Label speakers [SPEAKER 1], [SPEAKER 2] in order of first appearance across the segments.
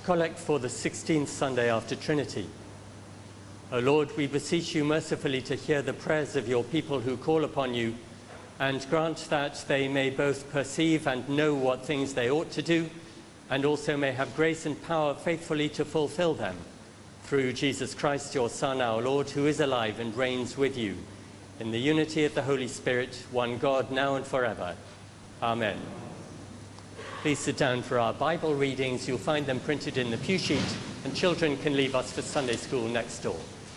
[SPEAKER 1] The collect for the 16th Sunday after Trinity. O Lord, we beseech you mercifully to hear the prayers of your people who call upon you, and grant that they may both perceive and know what things they ought to do, and also may have grace and power faithfully to fulfill them. Through Jesus Christ, your Son, our Lord, who is alive and reigns with you, in the unity of the Holy Spirit, one God, now and forever. Amen. Please sit down for our Bible readings. You'll find them printed in the pew sheet, and children can leave us for Sunday school next door.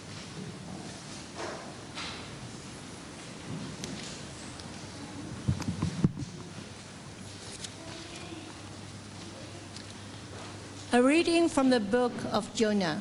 [SPEAKER 2] A reading from the book of Jonah.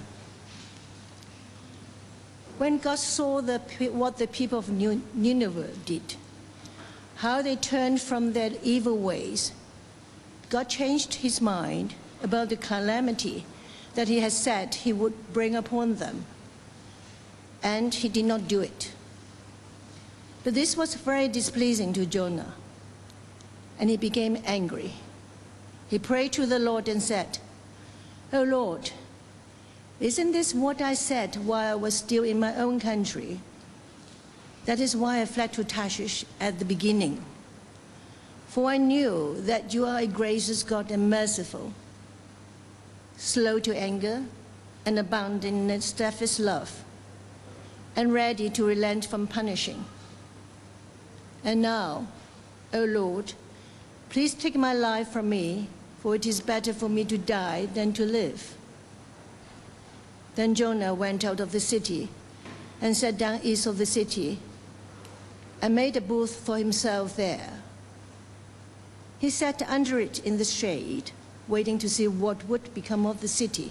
[SPEAKER 2] When God saw what the people of Nineveh did, how they turned from their evil ways, God changed his mind about the calamity that he had said he would bring upon them, and he did not do it. But this was very displeasing to Jonah, and he became angry. He prayed to the Lord and said, "O Lord, isn't this what I said while I was still in my own country? That is why I fled to Tarshish at the beginning. For I knew that you are a gracious God and merciful, slow to anger and abounding in steadfast love, and ready to relent from punishing. And now, O Lord, please take my life from me, for it is better for me to die than to live." Then Jonah went out of the city and sat down east of the city and made a booth for himself there. He sat under it in the shade, waiting to see what would become of the city.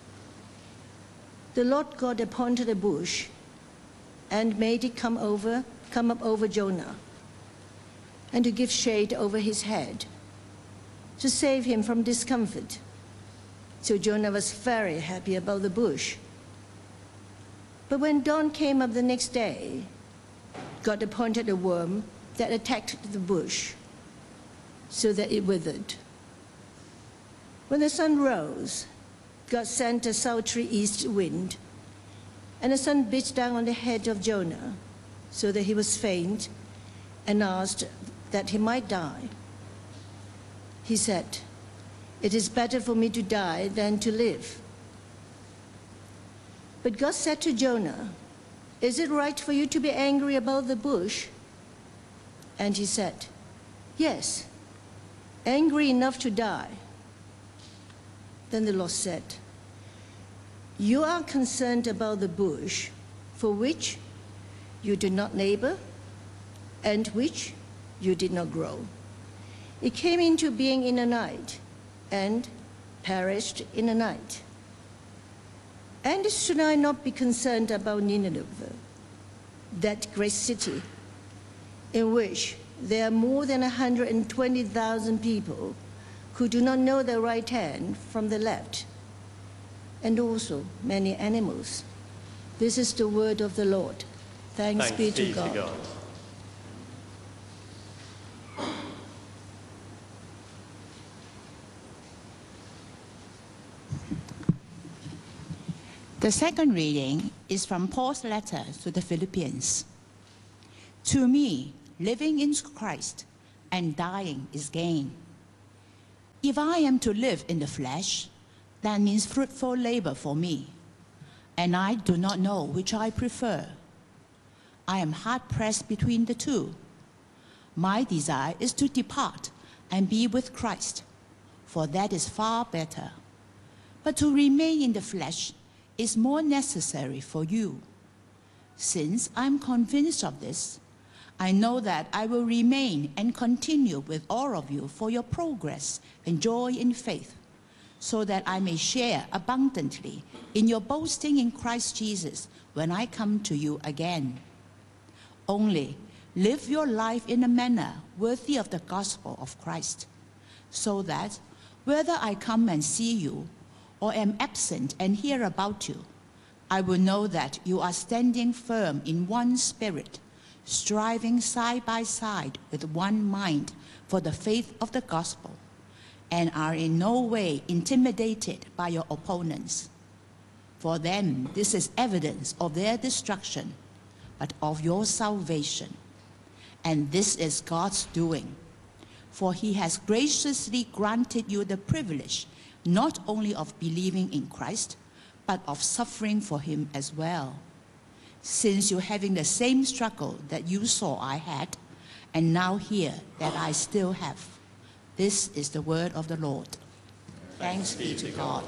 [SPEAKER 2] The Lord God appointed a bush and made it come up over Jonah, and to give shade over his head, to save him from discomfort. So Jonah was very happy about the bush. But when dawn came up the next day, God appointed a worm that attacked the bush, so that it withered. When the sun rose, God sent a sultry east wind, and the sun beat down on the head of Jonah, so that he was faint and asked that he might die. He said, "It is better for me to die than to live." But God said to Jonah, "Is it right for you to be angry about the bush?" And he said, "Yes, angry enough to die." Then the Lord said, "You are concerned about the bush, for which you did not labor, and which you did not grow. It came into being in a night, and perished in a night. And should I not be concerned about Nineveh, that great city, in which there are more than 120,000 people who do not know their right hand from the left, and also many animals?" This is the word of the Lord. Thanks be to God.
[SPEAKER 3] The second reading is from Paul's letter to the Philippians. "To me, living in Christ and dying is gain. If I am to live in the flesh, that means fruitful labor for me, and I do not know which I prefer. I am hard-pressed between the two. My desire is to depart and be with Christ, for that is far better. But to remain in the flesh is more necessary for you. Since I'm convinced of this, I know that I will remain and continue with all of you for your progress and joy in faith, so that I may share abundantly in your boasting in Christ Jesus when I come to you again. Only live your life in a manner worthy of the gospel of Christ, so that whether I come and see you or am absent and hear about you, I will know that you are standing firm in one spirit, striving side by side with one mind for the faith of the gospel, and are in no way intimidated by your opponents. For them, this is evidence of their destruction, but of your salvation. And this is God's doing, for he has graciously granted you the privilege not only of believing in Christ, but of suffering for him as well. Since you're having the same struggle that you saw I had, and now hear that I still have. This is the word of the Lord. Thanks be to God.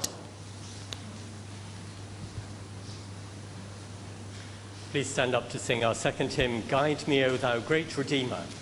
[SPEAKER 1] Please stand up to sing our second hymn, Guide Me, O Thou Great Redeemer.